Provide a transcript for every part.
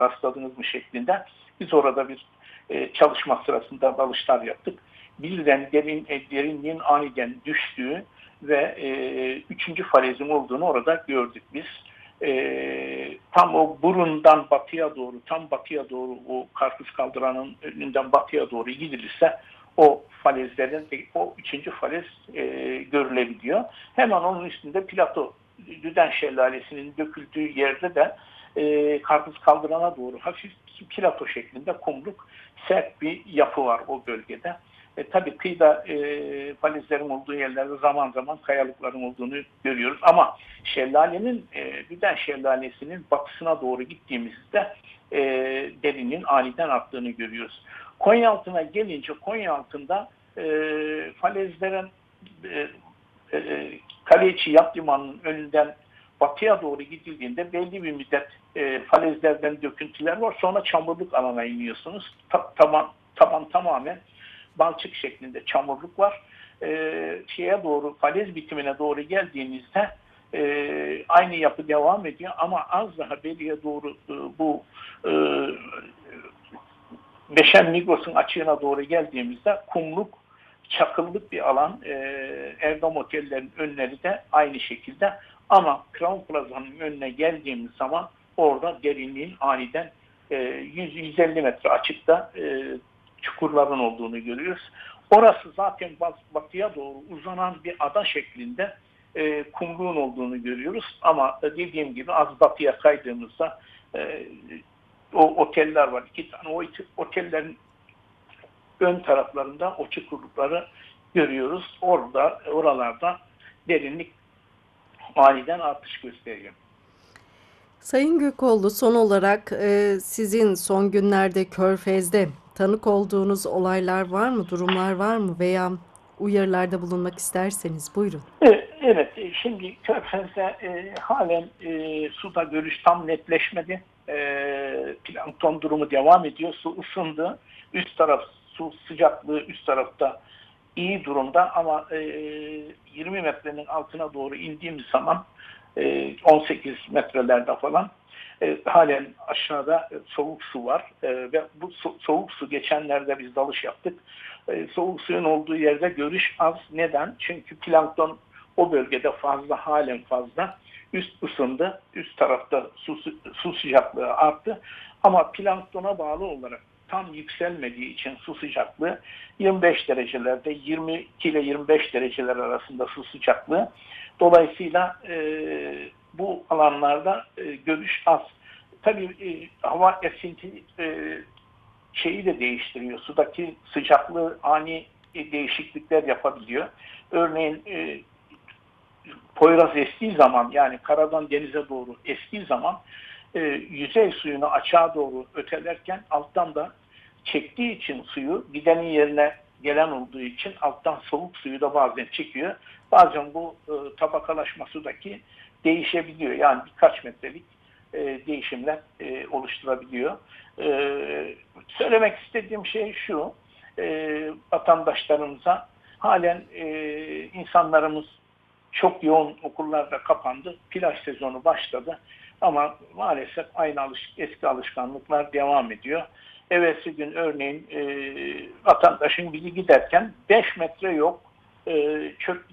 rastladınız mı şeklinde. Biz orada bir çalışma sırasında dalışlar yaptık. Birden derinliğin aniden düştüğü ve 3. falezin olduğunu orada gördük biz. Tam o burundan batıya doğru, tam batıya doğru o Karpuz Kaldıran'ın önünden batıya doğru gidilirse o falezlerin, o 3. falez görülebiliyor. Hemen onun üstünde plato, Düden Şelalesi'nin döküldüğü yerde de Karpuz Kaldıran'a doğru hafif plato şeklinde kumluk sert bir yapı var o bölgede. Tabii kıyıda falezlerin olduğu yerlerde zaman zaman kayalıkların olduğunu görüyoruz. Ama şelalenin, Düden Şelalesi'nin batısına doğru gittiğimizde derinliğin aniden arttığını görüyoruz. Konyaaltı'na gelince Konyaaltı'nda falezlerin Kaleiçi Yat Limanı'nın önünden batıya doğru gidildiğinde belli bir müddet falezlerden döküntüler var. Sonra çamurluk alana iniyorsunuz. Taban tamamen balçık şeklinde çamurluk var. Şeye doğru, falez bitimine doğru geldiğinizde aynı yapı devam ediyor ama az daha beriye doğru bu Beşen Migros'un açığına doğru geldiğimizde kumluk, çakıllık bir alan. Erdem Oteller'in önleri de aynı şekilde. Ama Crown Plaza'nın önüne geldiğimiz zaman orada derinliğin aniden 100-150 metre açıkta çukurların olduğunu görüyoruz. Orası zaten batıya doğru uzanan bir ada şeklinde kumluğun olduğunu görüyoruz. Ama dediğim gibi az batıya kaydığımızda o oteller var. 2 tane o otellerin ön taraflarında o çukurlukları görüyoruz. Oralarda derinlik aniden artış gösteriyor. Sayın Gökoğlu, son olarak sizin son günlerde Körfez'de tanık olduğunuz olaylar var mı, durumlar var mı veya uyarılarda bulunmak isterseniz buyurun. Evet, şimdi Körfez'de halen suda görüş tam netleşmedi. Plankton durumu devam ediyor. Su ısındı. Üst taraf su sıcaklığı üst tarafta iyi durumda ama 20 metrenin altına doğru indiğimiz zaman 18 metrelerde falan halen aşağıda soğuk su var ve bu soğuk su geçenlerde biz dalış yaptık. Soğuk suyun olduğu yerde görüş az. Neden? Çünkü plankton o bölgede halen fazla. Üst ısındı. Üst tarafta su sıcaklığı arttı. Ama planktona bağlı olarak tam yükselmediği için su sıcaklığı 25 derecelerde, 22 ile 25 dereceler arasında su sıcaklığı. Dolayısıyla bu alanlarda görüş az. Tabii hava esinti şeyi de değiştiriyor. Sudaki sıcaklığı ani değişiklikler yapabiliyor. Örneğin Poyraz estiği zaman, yani karadan denize doğru estiği zaman yüzey suyunu açığa doğru ötelerken alttan da çektiği için suyu gidenin yerine gelen olduğu için alttan soğuk suyu da bazen çekiyor. Bazen bu tabakalaşma sudaki değişebiliyor. Yani birkaç metrelik değişimler oluşturabiliyor. Söylemek istediğim şey şu, vatandaşlarımıza halen insanlarımız çok yoğun, okullarda kapandı, plaj sezonu başladı ama maalesef aynı eski alışkanlıklar devam ediyor. Evvelsi gün örneğin vatandaşın biri giderken 5 metre yok çöp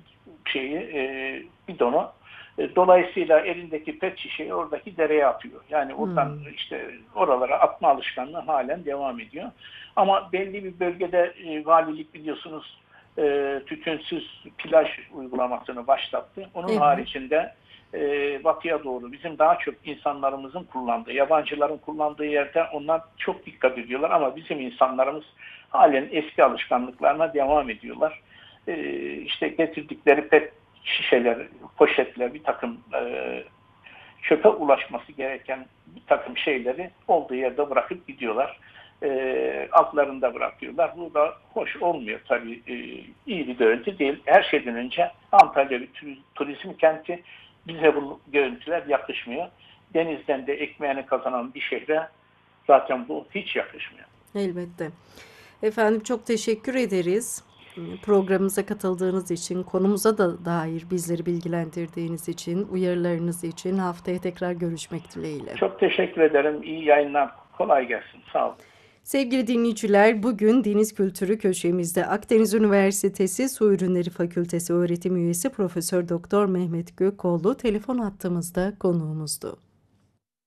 bidonu. Dolayısıyla elindeki pet şişeyi oradaki dereye atıyor. Yani oradan işte oralara atma alışkanlığı halen devam ediyor. Ama belli bir bölgede valilik biliyorsunuz tütünsüz plaj uygulamasını başlattı. Onun haricinde batıya doğru bizim daha çok insanlarımızın kullandığı, yabancıların kullandığı yerde onlar çok dikkat ediyorlar ama bizim insanlarımız halen eski alışkanlıklarına devam ediyorlar. İşte getirdikleri pet şişeler, poşetler, bir takım çöpe ulaşması gereken bir takım şeyleri olduğu yerde bırakıp gidiyorlar. Altlarında bırakıyorlar. Bu da hoş olmuyor tabii. İyi bir görüntü değil. Her şeyden önce Antalya bir turizm kenti. Bize bu görüntüler yakışmıyor. Denizden de ekmeğini kazanan bir şehre zaten bu hiç yakışmıyor. Elbette. Efendim çok teşekkür ederiz. Programımıza katıldığınız için, konumuza da dair bizleri bilgilendirdiğiniz için, uyarılarınız için haftaya tekrar görüşmek dileğiyle. Çok teşekkür ederim. İyi yayınlar. Kolay gelsin. Sağ olun. Sevgili dinleyiciler, bugün Deniz Kültürü köşemizde Akdeniz Üniversitesi Su Ürünleri Fakültesi öğretim üyesi Profesör Doktor Mehmet Gökoğlu telefon hattımızda konuğumuzdu.